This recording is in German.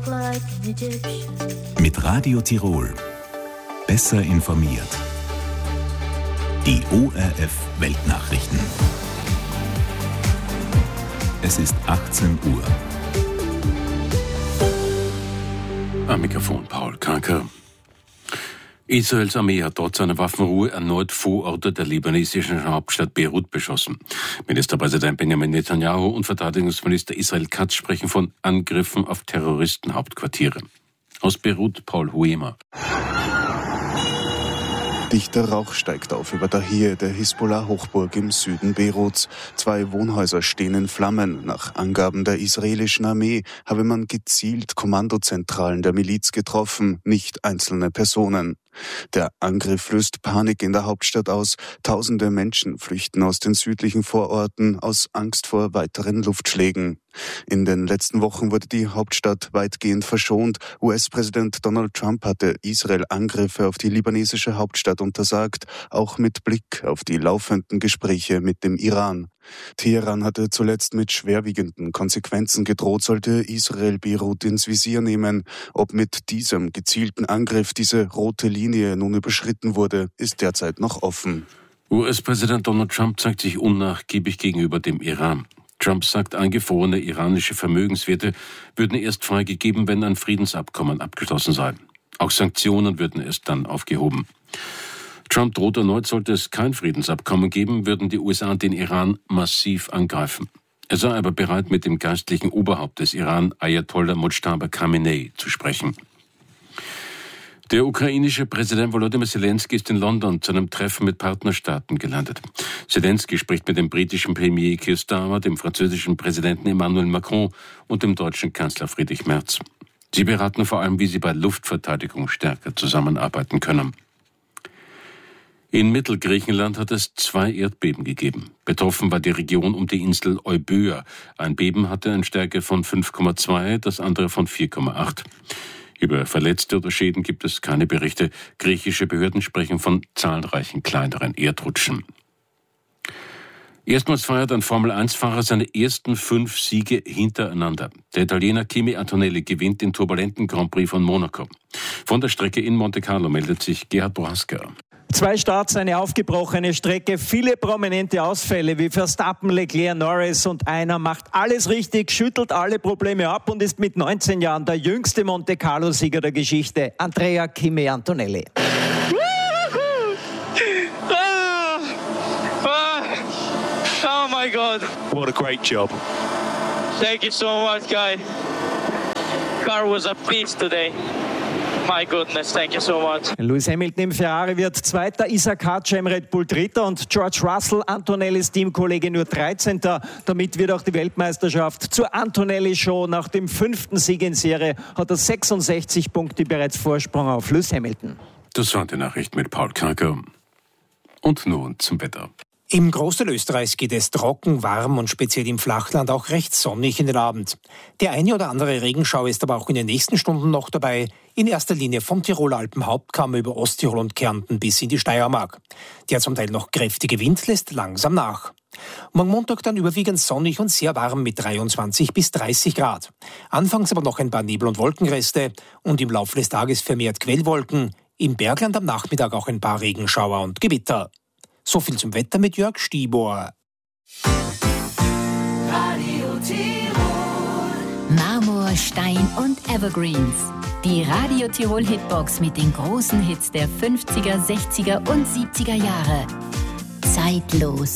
Mit Radio Tirol. Besser informiert. Die ORF Weltnachrichten. Es ist 18 Uhr. Am Mikrofon Paul Kranker. Israels Armee hat trotz einer Waffenruhe erneut Vororte der libanesischen Hauptstadt Beirut beschossen. Ministerpräsident Benjamin Netanyahu und Verteidigungsminister Israel Katz sprechen von Angriffen auf Terroristenhauptquartiere. Aus Beirut Paul Huema. Dichter Rauch steigt auf über Dahir, der Hisbollah-Hochburg im Süden Beiruts. 2 Wohnhäuser stehen in Flammen. Nach Angaben der israelischen Armee habe man gezielt Kommandozentralen der Miliz getroffen, nicht einzelne Personen. Der Angriff löst Panik in der Hauptstadt aus. Tausende Menschen flüchten aus den südlichen Vororten aus Angst vor weiteren Luftschlägen. In den letzten Wochen wurde die Hauptstadt weitgehend verschont. US-Präsident Donald Trump hatte Israel Angriffe auf die libanesische Hauptstadt untersagt, auch mit Blick auf die laufenden Gespräche mit dem Iran. Teheran hatte zuletzt mit schwerwiegenden Konsequenzen gedroht, sollte Israel Beirut ins Visier nehmen. Ob mit diesem gezielten Angriff diese rote Linie nun überschritten wurde, ist derzeit noch offen. US-Präsident Donald Trump zeigt sich unnachgiebig gegenüber dem Iran. Trump sagt, eingefrorene iranische Vermögenswerte würden erst freigegeben, wenn ein Friedensabkommen abgeschlossen sei. Auch Sanktionen würden erst dann aufgehoben. Trump droht erneut, sollte es kein Friedensabkommen geben, würden die USA den Iran massiv angreifen. Er sei aber bereit, mit dem geistlichen Oberhaupt des Iran, Ayatollah Mojtaba Khamenei, zu sprechen. Der ukrainische Präsident Volodymyr Zelensky ist in London zu einem Treffen mit Partnerstaaten gelandet. Zelensky spricht mit dem britischen Premier Keir Starmer, dem französischen Präsidenten Emmanuel Macron und dem deutschen Kanzler Friedrich Merz. Sie beraten vor allem, wie sie bei Luftverteidigung stärker zusammenarbeiten können. In Mittelgriechenland hat es 2 Erdbeben gegeben. Betroffen war die Region um die Insel Euböa. Ein Beben hatte eine Stärke von 5,2, das andere von 4,8. Über Verletzte oder Schäden gibt es keine Berichte. Griechische Behörden sprechen von zahlreichen kleineren Erdrutschen. Erstmals feiert ein Formel-1-Fahrer seine ersten 5 Siege hintereinander. Der Italiener Kimi Antonelli gewinnt den turbulenten Grand Prix von Monaco. Von der Strecke in Monte Carlo meldet sich Gerhard Boraska. 2 Starts, eine aufgebrochene Strecke, viele prominente Ausfälle wie Verstappen, Leclerc, Norris und einer macht alles richtig, schüttelt alle Probleme ab und ist mit 19 Jahren der jüngste Monte Carlo-Sieger der Geschichte, Andrea Kimi Antonelli. Oh my God. What a great job. Thank you so much, guy. Car was a beast today. My goodness, thank you so much. Lewis Hamilton im Ferrari wird Zweiter, Isaac Hadjar im Red Bull Dritter und George Russell, Antonellis Teamkollege, nur 13. Damit wird auch die Weltmeisterschaft zur Antonelli-Show. Nach dem 5. Sieg in Serie hat er 66 Punkte bereits Vorsprung auf Lewis Hamilton. Das war die Nachricht mit Paul Kranker. Und nun zum Wetter. Im Großteil Österreichs geht es trocken, warm und speziell im Flachland auch recht sonnig in den Abend. Der eine oder andere Regenschauer ist aber auch in den nächsten Stunden noch dabei, in erster Linie vom Tiroler Alpenhauptkamm über Osttirol und Kärnten bis in die Steiermark. Der zum Teil noch kräftige Wind lässt langsam nach. Morgen Montag dann überwiegend sonnig und sehr warm mit 23 bis 30 Grad. Anfangs aber noch ein paar Nebel- und Wolkenreste und im Laufe des Tages vermehrt Quellwolken, im Bergland am Nachmittag auch ein paar Regenschauer und Gewitter. So viel zum Wetter mit Jörg Stibor. Radio Tirol. Marmor, Stein und Evergreens. Die Radio Tirol Hitbox mit den großen Hits der 50er, 60er und 70er Jahre. Zeitlos.